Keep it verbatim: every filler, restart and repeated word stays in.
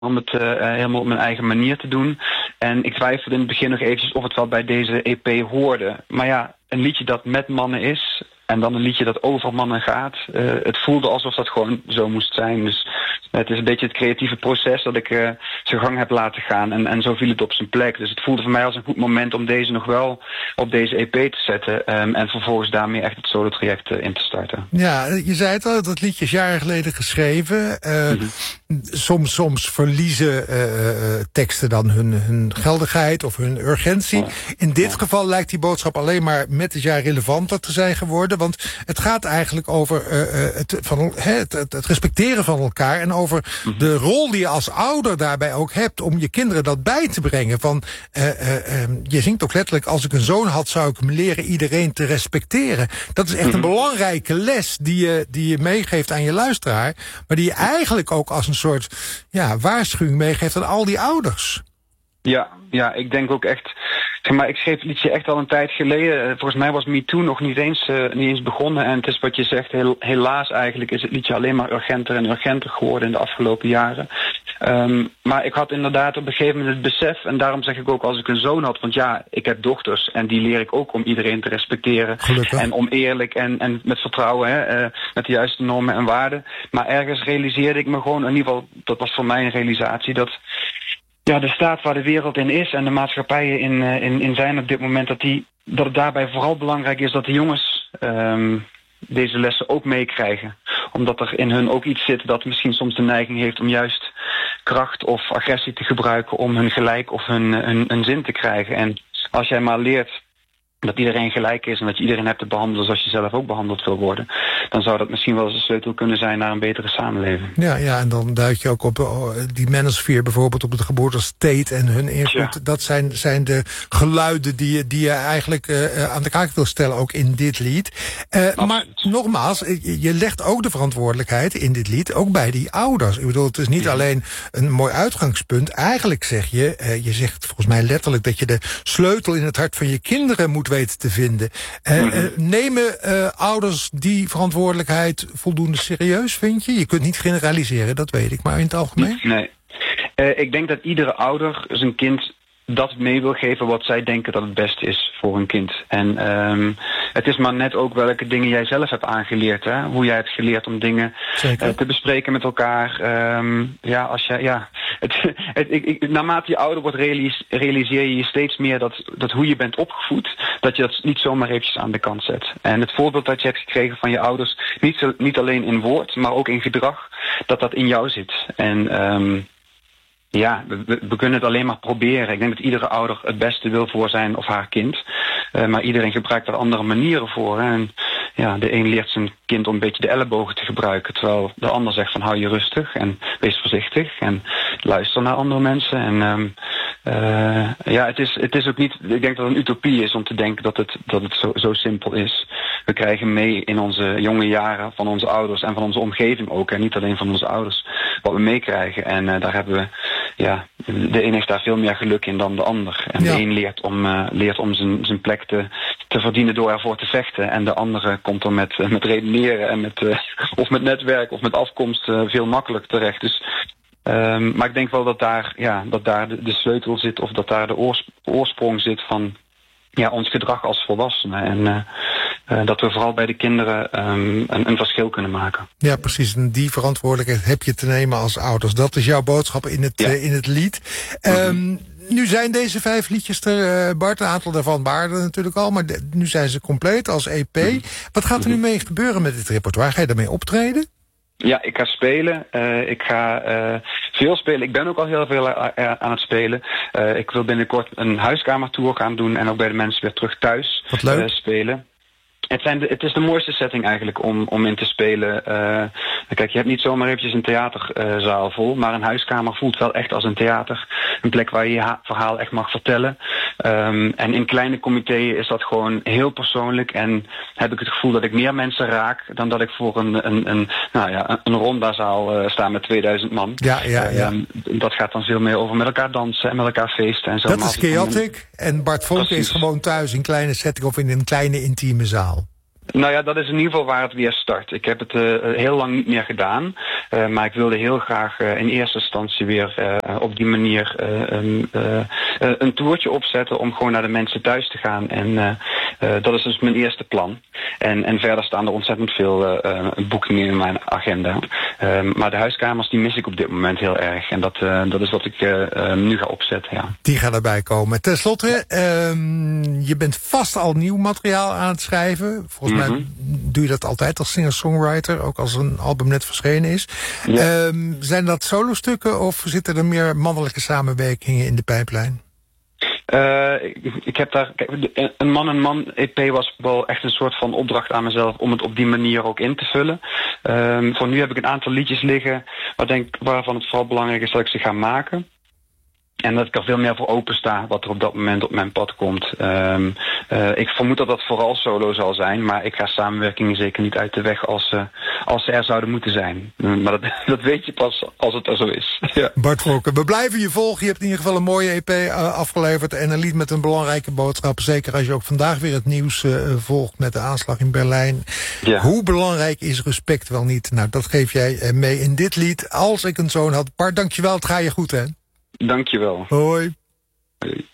om het uh, helemaal op mijn eigen manier te doen. En ik twijfelde in het begin nog eventjes of het wel bij deze E P hoorde. Maar ja, een liedje dat met mannen is en dan een liedje dat over mannen gaat. Uh, het voelde alsof dat gewoon zo moest zijn. Dus uh, het is een beetje het creatieve proces dat ik uh, zijn gang heb laten gaan. En, en zo viel het op zijn plek. Dus het voelde voor mij als een goed moment om deze nog wel op deze E P te zetten. Um, en vervolgens daarmee echt het solo-traject uh, in te starten. Ja, je zei het al, dat liedje is jaren geleden geschreven. Uh, mm-hmm. Soms, soms verliezen uh, teksten dan hun, hun geldigheid of hun urgentie. Ja. In dit ja. geval lijkt die boodschap alleen maar met het jaar relevanter te zijn geworden. Want het gaat eigenlijk over uh, het, van, het, het, het respecteren van elkaar. En over mm-hmm. de rol die je als ouder daarbij ook hebt om je kinderen dat bij te brengen. Van, uh, uh, uh, je zingt ook letterlijk, als ik een zoon had, zou ik hem leren iedereen te respecteren. Dat is echt mm-hmm. een belangrijke les die je, die je meegeeft aan je luisteraar. Maar die je eigenlijk ook als een soort ja, waarschuwing meegeeft aan al die ouders. Ja, ja, ik denk ook echt. Zeg maar, ik schreef het liedje echt al een tijd geleden. Volgens mij was Me Too nog niet eens, uh, niet eens begonnen. En het is wat je zegt, heel, helaas eigenlijk is het liedje alleen maar urgenter en urgenter geworden in de afgelopen jaren. Um, maar ik had inderdaad op een gegeven moment het besef, en daarom zeg ik ook als ik een zoon had, want ja, ik heb dochters en die leer ik ook om iedereen te respecteren. Gelukkig. En om eerlijk en, en met vertrouwen, hè, uh, met de juiste normen en waarden. Maar ergens realiseerde ik me gewoon, in ieder geval, dat was voor mij een realisatie, dat ja, de staat waar de wereld in is en de maatschappijen in, in, in zijn op dit moment, dat, die, dat het daarbij vooral belangrijk is dat de jongens um, deze lessen ook meekrijgen. Omdat er in hun ook iets zit dat misschien soms de neiging heeft om juist kracht of agressie te gebruiken om hun gelijk of hun, hun, hun zin te krijgen. En als jij maar leert dat iedereen gelijk is en dat je iedereen hebt te behandelen zoals je zelf ook behandeld wil worden, dan zou dat misschien wel eens een sleutel kunnen zijn naar een betere samenleving. Ja, ja, en dan duid je ook op uh, die manosphere bijvoorbeeld, op de geboorte als Tate en hun invloed. Ja. Dat zijn, zijn de geluiden die je, die je eigenlijk uh, aan de kaak wil stellen, ook in dit lied. Uh, maar nogmaals, je, je legt ook de verantwoordelijkheid in dit lied ook bij die ouders. Ik bedoel, het is niet ja. alleen een mooi uitgangspunt. Eigenlijk zeg je, uh, je zegt volgens mij letterlijk dat je de sleutel in het hart van je kinderen moet weten te vinden. Uh, uh, nemen uh, ouders die verantwoordelijkheid voldoende serieus, vind je? Je kunt niet generaliseren, dat weet ik, maar in het algemeen? Nee. Uh, ik denk dat iedere ouder zijn kind dat mee wil geven wat zij denken dat het beste is voor een kind. En um, het is maar net ook welke dingen jij zelf hebt aangeleerd. Hè? Hoe jij hebt geleerd om dingen uh, te bespreken met elkaar. Um, ja, als je, ja, het, het, ik, ik, naarmate je ouder wordt, realis, realiseer je je steeds meer dat, dat hoe je bent opgevoed, dat je dat niet zomaar eventjes aan de kant zet. En het voorbeeld dat je hebt gekregen van je ouders, niet, niet alleen in woord, maar ook in gedrag, dat dat in jou zit. En um, ja, we, we kunnen het alleen maar proberen. Ik denk dat iedere ouder het beste wil voor zijn of haar kind. Uh, maar iedereen gebruikt er andere manieren voor. Hè? En ja, de een leert zijn kind om een beetje de ellebogen te gebruiken, terwijl de ander zegt van hou je rustig en wees voorzichtig en luister naar andere mensen. En um, uh, ja, het is, het is ook niet, ik denk dat het een utopie is om te denken dat het, dat het zo, zo simpel is. We krijgen mee in onze jonge jaren van onze ouders en van onze omgeving ook, en niet alleen van onze ouders, wat we meekrijgen. En uh, daar hebben we, ja, de een heeft daar veel meer geluk in dan de ander. En ja. de een leert om, uh, leert om zijn, zijn plek te, te verdienen door ervoor te vechten. En de andere komt er met, uh, met redeneren en met, uh, of met netwerk of met afkomst uh, veel makkelijker terecht. Dus, um, maar ik denk wel dat daar, ja, dat daar de, de sleutel zit, of dat daar de oors, oorsprong zit van ja, ons gedrag als volwassenen. En uh, uh, dat we vooral bij de kinderen um, een, een verschil kunnen maken. Ja, precies. En die verantwoordelijkheid heb je te nemen als ouders. Dat is jouw boodschap in het, ja. uh, in het lied. Um, mm-hmm. Nu zijn deze vijf liedjes er, uh, Bart. Een aantal daarvan waren er natuurlijk al, maar de, nu zijn ze compleet als E P. Mm-hmm. Wat gaat er nu mee gebeuren met dit repertoire? Ga je daarmee optreden? Ja, ik ga spelen. Uh, ik ga uh, veel spelen. Ik ben ook al heel veel uh, aan het spelen. Uh, ik wil binnenkort een huiskamertour gaan doen en ook bij de mensen weer terug thuis uh, spelen. Het, zijn de, het is de mooiste setting eigenlijk om, om in te spelen. Uh, kijk, je hebt niet zomaar eventjes een theaterzaal uh, vol, maar een huiskamer voelt wel echt als een theater. Een plek waar je je ha- verhaal echt mag vertellen. Um, en in kleine comitéeën is dat gewoon heel persoonlijk en heb ik het gevoel dat ik meer mensen raak dan dat ik voor een, een, een, nou ja, een rondazaal uh, sta met tweeduizend man. Ja, ja, ja. Uh, dat gaat dan veel meer over met elkaar dansen en met elkaar feesten. En zo. Dat is chaotic en Bart Vonk is gewoon thuis in kleine setting of in een kleine intieme zaal. Nou ja, dat is in ieder geval waar het weer start. Ik heb het uh, heel lang niet meer gedaan. Uh, maar ik wilde heel graag uh, in eerste instantie weer uh, op die manier uh, een, uh, uh, een toertje opzetten om gewoon naar de mensen thuis te gaan. En uh, uh, dat is dus mijn eerste plan. En, en verder staan er ontzettend veel uh, boekingen in mijn agenda. Uh, maar de huiskamers die mis ik op dit moment heel erg. En dat, uh, dat is wat ik uh, uh, nu ga opzetten, ja. Die gaan erbij komen. Ten slotte, uh, je bent vast al nieuw materiaal aan het schrijven. Volgens mm-hmm. mij doe je dat altijd als singer-songwriter, ook als een album net verschenen is. Ja. Uh, zijn dat solostukken of zitten er meer mannelijke samenwerkingen in de pijplijn? Uh, ik, ik heb daar, kijk, een man en man E P was wel echt een soort van opdracht aan mezelf om het op die manier ook in te vullen. Um, voor nu heb ik een aantal liedjes liggen waar denk, waarvan het vooral belangrijk is dat ik ze ga maken. En dat ik er veel meer voor opensta wat er op dat moment op mijn pad komt. Um, uh, ik vermoed dat dat vooral solo zal zijn, maar ik ga samenwerkingen zeker niet uit de weg als, uh, als ze er zouden moeten zijn. Uh, maar dat, dat weet je pas als het er zo is. Ja. Bart Volker, we blijven je volgen. Je hebt in ieder geval een mooie E P uh, afgeleverd en een lied met een belangrijke boodschap. Zeker als je ook vandaag weer het nieuws uh, volgt met de aanslag in Berlijn. Ja. Hoe belangrijk is respect wel niet? Nou, dat geef jij uh, mee in dit lied. Als ik een zoon had. Bart, dankjewel. Het gaat je goed, hè? Dankjewel. Hoi. Hoi.